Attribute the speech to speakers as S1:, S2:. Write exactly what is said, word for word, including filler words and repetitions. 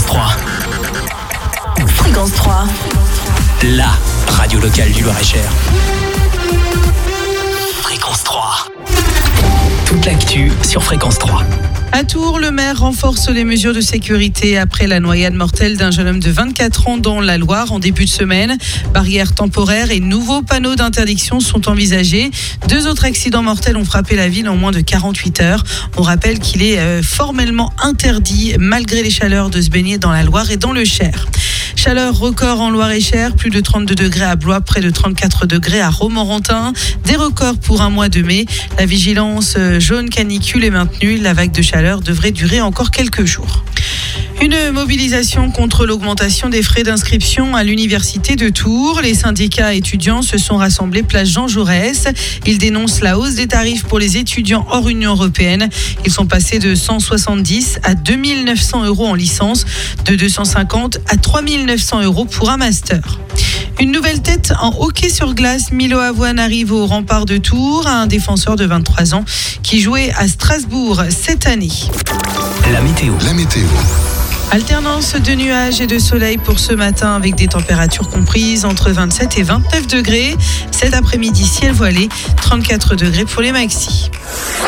S1: trois.
S2: Fréquence trois.
S1: La radio locale du Loir-et-Cher. Fréquence trois. Toute l'actu sur Fréquence trois.
S3: À Tours, le maire renforce les mesures de sécurité après la noyade mortelle d'un jeune homme de vingt-quatre ans dans la Loire en début de semaine. Barrières temporaires et nouveaux panneaux d'interdiction sont envisagés. Deux autres accidents mortels ont frappé la ville en moins de quarante-huit heures. On rappelle qu'il est euh, formellement interdit, malgré les chaleurs, de se baigner dans la Loire et dans le Cher. Chaleur record en Loir-et-Cher, plus de trente-deux degrés à Blois, près de trente-quatre degrés à Romorantin. Des records pour un mois de mai. La vigilance jaune canicule est maintenue. La vague de chaleur devrait durer encore quelques jours. Une mobilisation contre l'augmentation des frais d'inscription à l'université de Tours. Les syndicats étudiants se sont rassemblés place Jean Jaurès. Ils dénoncent la hausse des tarifs pour les étudiants hors Union européenne. Ils sont passés de cent soixante-dix à deux mille neuf cents euros en licence, de deux cent cinquante à trois mille neuf cents euros pour un master. Une nouvelle tête en hockey sur glace. Milo Avoine arrive au rempart de Tours, un défenseur de vingt-trois ans qui jouait à Strasbourg cette année.
S1: La météo.
S4: La météo.
S3: Alternance de nuages et de soleil pour ce matin avec des températures comprises entre vingt-sept et vingt-neuf degrés. Cet après-midi, ciel voilé, trente-quatre degrés pour les maxis.